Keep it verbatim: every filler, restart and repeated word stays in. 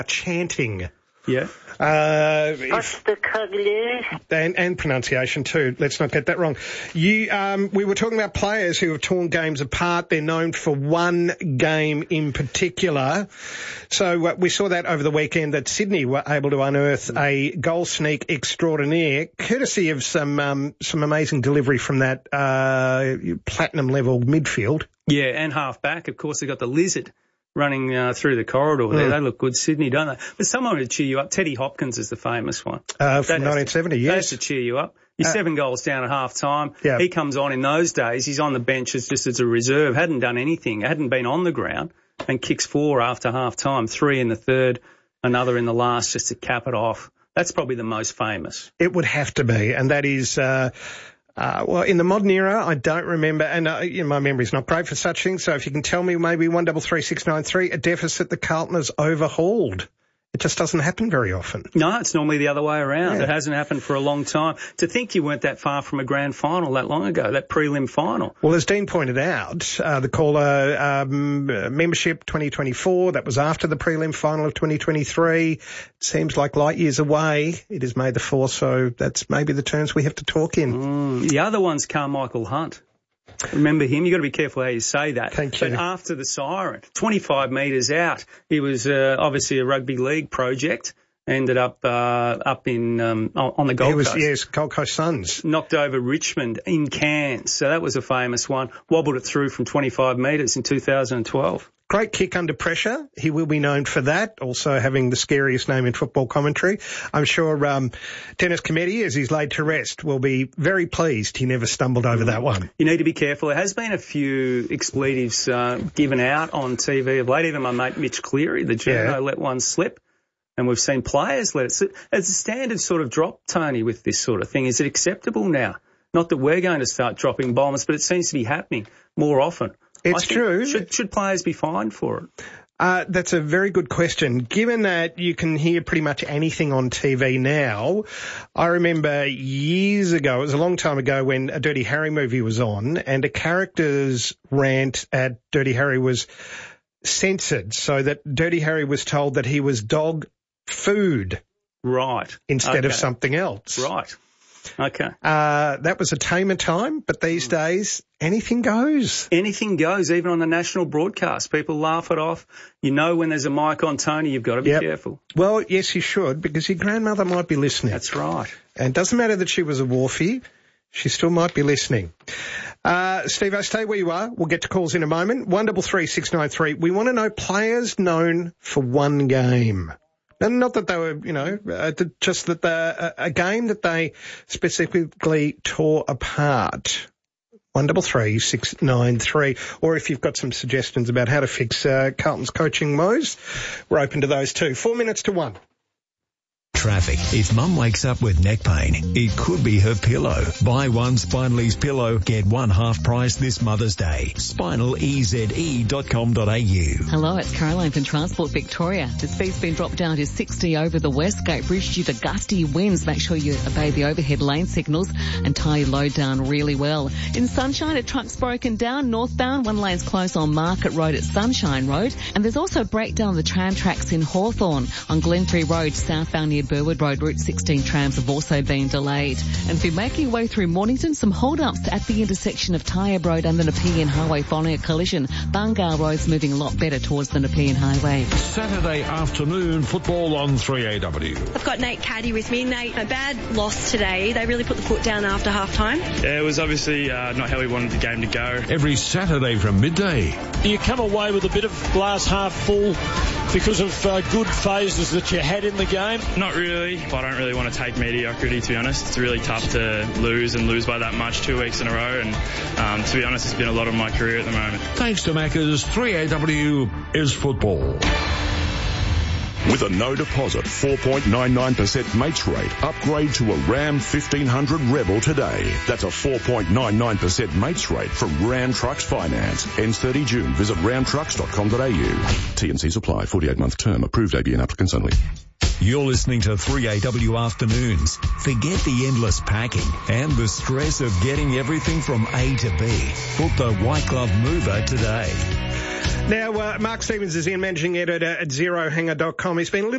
chanting. Yeah. Uh, What's the cuddly? And, and pronunciation too. Let's not get that wrong. You, um, we were talking about players who have torn games apart. They're known for one game in particular. So uh, we saw that over the weekend that Sydney were able to unearth a goal sneak extraordinaire, courtesy of some um, some amazing delivery from that uh, platinum level midfield. Yeah, and half back. Of course, they got the lizard running uh, through the corridor there. Mm. They look good, Sydney, don't they? But someone to cheer you up. Teddy Hopkins is the famous one. Uh, from nineteen seventy, to, yes. That has to cheer you up. You're uh, seven goals down at half time. Yeah. He comes on in those days. He's on the bench as just as a reserve. Hadn't done anything. Hadn't been on the ground, and kicks four after half time. Three in the third, another in the last just to cap it off. That's probably the most famous. It would have to be, and that is... Uh, Uh, well, in the modern era, I don't remember, and uh, you know, my memory's not great for such things, so if you can tell me maybe one double three six nine three, a deficit the Carlton has overhauled. It just doesn't happen very often. No, it's normally the other way around. Yeah. It hasn't happened for a long time. To think you weren't that far from a grand final that long ago, that prelim final. Well, as Dean pointed out, uh, the caller um, membership twenty twenty-four, that was after the prelim final of twenty twenty-three. It seems like light years away. It is May the fourth, so that's maybe the terms we have to talk in. Mm, the other one's Carmichael Hunt. Remember him? You've got to be careful how you say that. Thank you. But after the siren, twenty-five metres out, he was uh, obviously a rugby league project. Ended up uh, up in um, on the Gold he was, Coast. Yes, Gold Coast Suns. Knocked over Richmond in Cairns. So that was a famous one. Wobbled it through from twenty-five metres in two thousand twelve. Great kick under pressure. He will be known for that. Also having the scariest name in football commentary. I'm sure um, Dennis Cometti, as he's laid to rest, will be very pleased he never stumbled over that one. You need to be careful. There has been a few expletives uh, given out on T V of late. Even my mate Mitch Cleary, the journo, Yeah. let one slip. And we've seen players let it slip. It's a standard sort of drop, Tony, with this sort of thing. Is it acceptable now? Not that we're going to start dropping bombs, but it seems to be happening more often. It's true. Should, should players be fined for it? Uh, that's a very good question. Given that you can hear pretty much anything on T V now, I remember years ago, it was a long time ago when a Dirty Harry movie was on and a character's rant at Dirty Harry was censored so that Dirty Harry was told that he was dog food. Right. Instead okay. of something else. Right. Okay. Uh, that was a tamer time, but these days, anything goes. Anything goes, even on the national broadcast. People laugh it off. You know when there's a mic on, Tony, you've got to be yep. careful. Well, yes, you should, because your grandmother might be listening. That's right. And it doesn't matter that she was a wharfie. She still might be listening. Uh, Steve, stay where you are. We'll get to calls in a moment. one double three six nine three. We want to know players known for one game. And not that they were, you know, uh, just that the, a, a game that they specifically tore apart. one double three six nine three. Or if you've got some suggestions about how to fix uh, Carlton's coaching woes, we're open to those too. Four minutes to one. Traffic. If mum wakes up with neck pain, it could be her pillow. Buy one Spinalese pillow, get one half price this Mother's Day. spinal e z e dot com dot a u. Hello, it's Caroline from Transport Victoria. The speed's been dropped down to sixty over the Westgate Bridge due to gusty winds. Make sure you obey the overhead lane signals and tie your load down really well. In Sunshine, a truck's broken down northbound. One lane's closed on Market Road at Sunshine Road. And there's also a breakdown of the tram tracks in Hawthorn. On Glentree Road, southbound near Burwood Road, Route sixteen trams have also been delayed. And if you're making your way through Mornington, some hold-ups at the intersection of Tyre Road and the Nepean Highway following a collision. Bungar Road's moving a lot better towards the Nepean Highway. Saturday afternoon football on three A W. I've got Nate Caddy with me. Nate, a bad loss today. They really put the foot down after half-time. Yeah, it was obviously uh, not how we wanted the game to go. Every Saturday from midday. You come away with a bit of glass half full because of uh, good phases that you had in the game? Not really. I don't really want to take mediocrity, to be honest. It's really tough to lose and lose by that much two weeks in a row. And um, to be honest, it's been a lot of my career at the moment. Thanks to Macca's, three A W is football. With a no deposit four point nine nine percent mates rate, upgrade to a Ram fifteen hundred Rebel today. That's a four point nine nine percent mates rate from Ram Trucks Finance. Ends thirty June. Visit ram trucks dot com dot a u. T and C's apply. forty-eight month term. Approved A B N applicants only. You're listening to three A W Afternoons. Forget the endless packing and the stress of getting everything from A to B. Book the White Glove Mover today. Now, uh, Mark Stevens is in, managing editor at zero hanger dot com. He's been a little